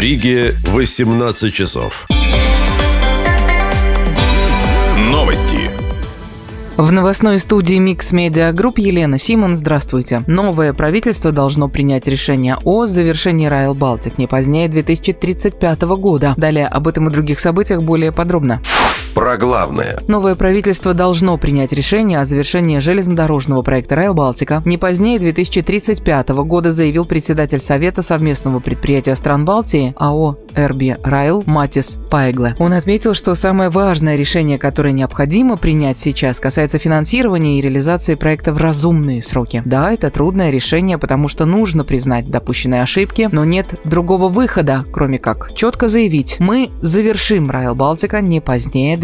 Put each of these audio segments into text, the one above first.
Риге 18 часов. Новости. В новостной студии Mix Media Group Елена Симон. Здравствуйте. Новое правительство должно принять решение о завершении Rail Baltic не позднее 2035 года. Далее об этом и других событиях более подробно. Про главное. Новое правительство должно принять решение о завершении железнодорожного проекта Rail Baltica не позднее 2035 года, заявил председатель Совета совместного предприятия стран Балтии АО RB Rail Матис Пайгле. Он отметил, что самое важное решение, которое необходимо принять сейчас, касается финансирования и реализации проекта в разумные сроки. Да, это трудное решение, потому что нужно признать допущенные ошибки, но нет другого выхода, кроме как четко заявить: мы завершим Rail Baltica не позднее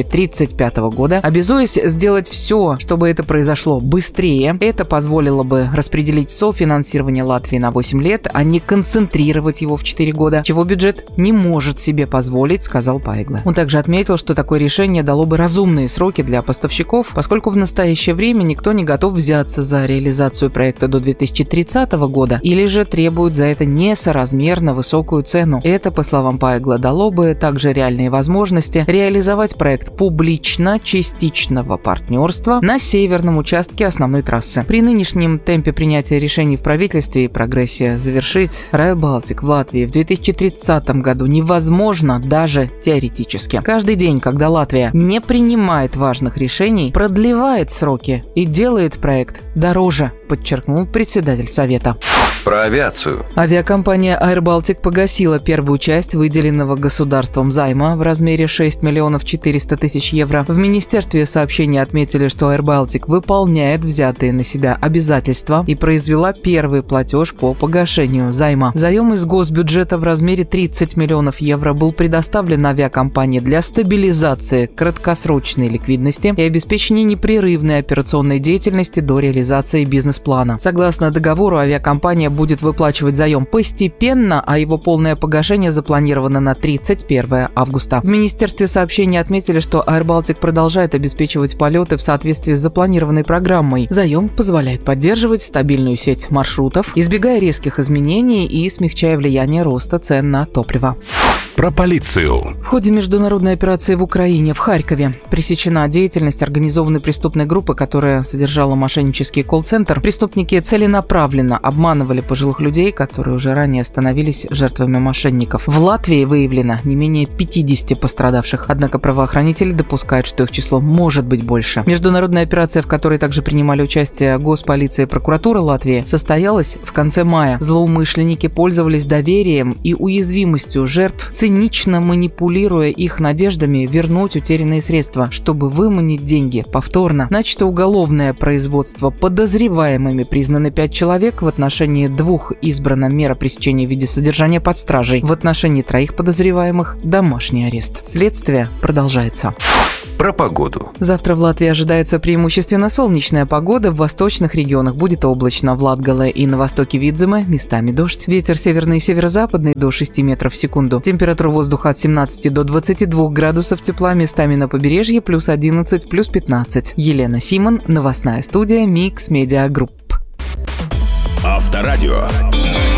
2035 года, обязуясь сделать все, чтобы это произошло быстрее. Это позволило бы распределить софинансирование Латвии на 8 лет, а не концентрировать его в 4 года, чего бюджет не может себе позволить, сказал Пайгле. Он также отметил, что такое решение дало бы разумные сроки для поставщиков, поскольку в настоящее время никто не готов взяться за реализацию проекта до 2030 года или же требует за это несоразмерно высокую цену. Это, по словам Пайгле, дало бы также реальные возможности реализовать проект публично-частичного партнерства на северном участке основной трассы. При нынешнем темпе принятия решений в правительстве и прогрессе завершить Rail Baltic в Латвии в 2030 году невозможно даже теоретически. Каждый день, когда Латвия не принимает важных решений, продлевает сроки и делает проект дороже, подчеркнул председатель Совета. Про авиацию. Авиакомпания Air Baltic погасила первую часть выделенного государством займа в размере 6 миллионов 400 тысяч евро. В Министерстве сообщения отметили, что Air Baltic выполняет взятые на себя обязательства и произвела первый платеж по погашению займа. Заем из госбюджета в размере 30 миллионов евро был предоставлен авиакомпании для стабилизации краткосрочной ликвидности и обеспечения непрерывной операционной деятельности до реализации бизнес-плана. Согласно договору, авиакомпания будет выплачивать заем постепенно, а его полное погашение запланировано на 31 августа. В Министерстве сообщения отметили, что Air Baltic продолжает обеспечивать полеты в соответствии с запланированной программой. Заем позволяет поддерживать стабильную сеть маршрутов, избегая резких изменений и смягчая влияние роста цен на топливо. Про полицию. В ходе международной операции в Украине, в Харькове, пресечена деятельность организованной преступной группы, которая содержала мошеннический колл-центр. Преступники целенаправленно обманывали пожилых людей, которые уже ранее становились жертвами мошенников. В Латвии выявлено не менее 50 пострадавших, однако правоохранители допускают, что их число может быть больше. Международная операция, в которой также принимали участие Госполиция и прокуратура Латвии, состоялась в конце мая. Злоумышленники пользовались доверием и уязвимостью жертв, цинично манипулируя их надеждами вернуть утерянные средства, чтобы выманить деньги повторно. Начато уголовное производство. Подозреваемыми признаны 5 человек. В отношении 2 избрана мера пресечения в виде содержания под стражей. В отношении 3 подозреваемых – домашний арест. Следствие продолжается. Про погоду. Завтра в Латвии ожидается преимущественно солнечная погода. В восточных регионах будет облачно. В Латгале и на востоке Видземе местами дождь. Ветер северный и северо-западный до 6 метров в секунду. Температура воздуха от 17 до 22 градусов тепла. Местами на побережье плюс 11, плюс 15. Елена Симон, новостная студия Mix Media Group. Авторадио.